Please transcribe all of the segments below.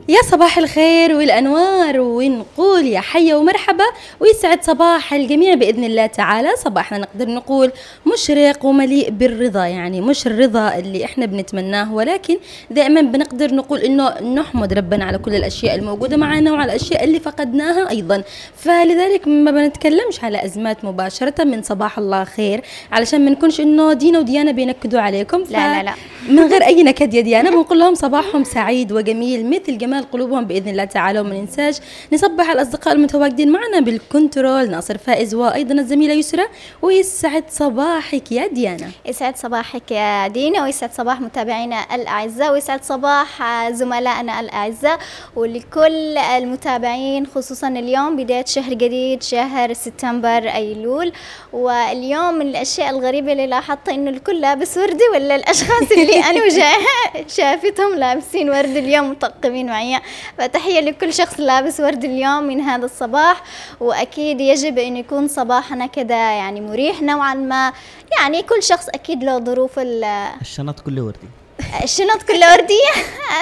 يا صباح الخير والأنوار، ونقول يا حيا ومرحبا، ويسعد صباح الجميع بإذن الله تعالى. صباحنا نقدر نقول مشرق ومليء بالرضا، يعني مش الرضا اللي احنا بنتمناه، ولكن دائما بنقدر نقول انه نحمد ربنا على كل الأشياء الموجودة معنا وعلى الأشياء اللي فقدناها أيضا. فلذلك ما بنتكلمش على أزمات مباشرة من صباح الله خير، علشان ما نكونش انه دينا وديانا بينكدوا عليكم. لا من غير أي نكد يا ديانا بنقول لهم صباحهم سعيد وجميل مثل جمال قلوبهم بإذن الله تعالى. وما ننساش نصبح على الأصدقاء المتواجدين معنا بالكنترول، ناصر فائز وأيضا الزميلة يسرى. ويسعد صباحك يا ديانا. يسعد صباحك يا دينا، ويسعد صباح متابعينا الأعزاء، ويسعد صباح زملائنا الأعزاء، ولكل المتابعين خصوصا اليوم بداية شهر جديد، شهر سبتمبر أيلول. واليوم من الأشياء الغريبة اللي لاحظتها إنه الكل لابس وردي، ولا الأشخاص اللي أنا شافتهم لابسين ورد اليوم مطقمين معي. فتحية لكل شخص لابس ورد اليوم من هذا الصباح. وأكيد يجب أن يكون صباحنا كده يعني مريح نوعا ما، يعني كل شخص أكيد له ظروف. الشنط كله وردي، الشنط كلها وردية.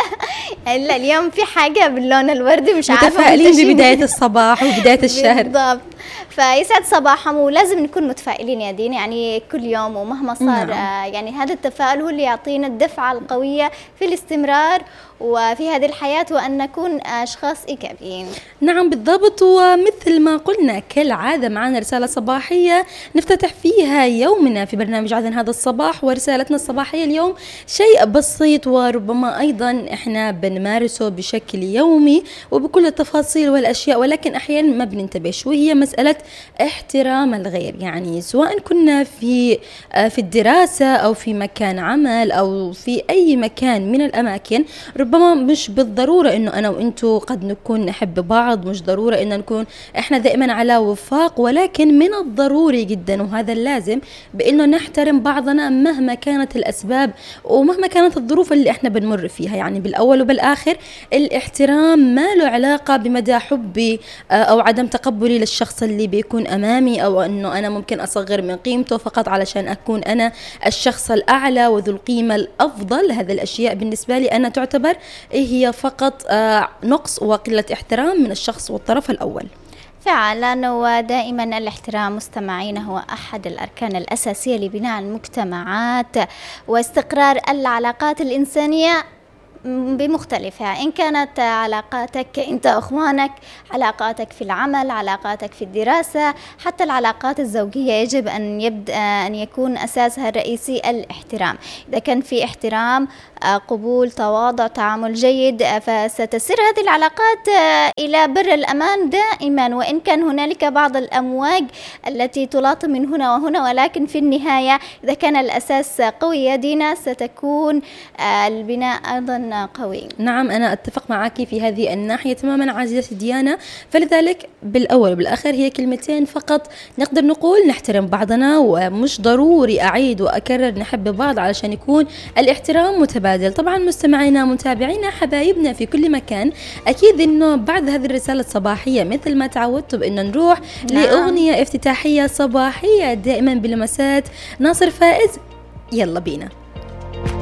لا اليوم في حاجة باللون الوردي، مش عارفة، متفائلين ببداية الصباح وبداية الشهر. بالضبط. فيسعد صباحهم، ولازم نكون متفائلين يا دين، يعني كل يوم ومهما صار. يعني هذا التفاؤل هو اللي يعطينا الدفعة القوية في الاستمرار وفي هذه الحياة، وأن نكون أشخاص إيجابيين. نعم بالضبط. ومثل ما قلنا كالعادة معنا رسالة صباحية نفتتح فيها يومنا في برنامج عدن هذا الصباح. ورسالتنا الصباحية اليوم شيء بسيط، وربما أيضا إحنا بنمارسه بشكل يومي وبكل التفاصيل والأشياء، ولكن أحيانا ما بننتبهش، وهي مسألة احترام الغير. يعني سواء كنا في الدراسة أو في مكان عمل أو في أي مكان من الأماكن، ربما مش بالضرورة إنه أنا وإنتو قد نكون نحب بعض، مش ضرورة إنه نكون إحنا دائما على وفاق، ولكن من الضروري جدا وهذا اللازم بإنه نحترم بعضنا مهما كانت الأسباب ومهما كانت الظروف اللي إحنا بنمر فيها. يعني بالأول وبالآخر الاحترام ما له علاقة بمدى حبي أو عدم تقبلي للشخص اللي بيكون أمامي، أو أنه أنا ممكن أصغر من قيمته فقط علشان أكون أنا الشخص الأعلى وذو القيمة الأفضل. هذه الأشياء بالنسبة لي أنا تعتبر هي فقط نقص وقلة احترام من الشخص والطرف الأول. فعلا. ودائما الاحترام مستمعين هو أحد الأركان الأساسية لبناء المجتمعات واستقرار العلاقات الإنسانية بمختلفها، إن كانت علاقاتك أنت أخوانك، علاقاتك في العمل، علاقاتك في الدراسة، حتى العلاقات الزوجية يجب أن يكون أساسها الرئيسي الاحترام. إذا كان في احترام، قبول، تواضع، تعامل جيد، فستسير هذه العلاقات إلى بر الأمان دائما، وإن كان هنالك بعض الأمواج التي تلاطم من هنا وهنا، ولكن في النهاية إذا كان الأساس قوي يا دينا ستكون البناء أيضا قوي. نعم أنا أتفق معك في هذه الناحية تماما عزيزتي ديانا. فلذلك بالأول وبالآخر هي كلمتين فقط نقدر نقول نحترم بعضنا، ومش ضروري أعيد وأكرر نحب بعض علشان يكون الاحترام متبادل. طبعا مستمعينا متابعينا حبايبنا في كل مكان، أكيد إنه بعد هذه الرسالة الصباحية مثل ما تعودتوا بإنه نروح لأغنية افتتاحية صباحية دائما بلمسات ناصر فائز. يلا بينا.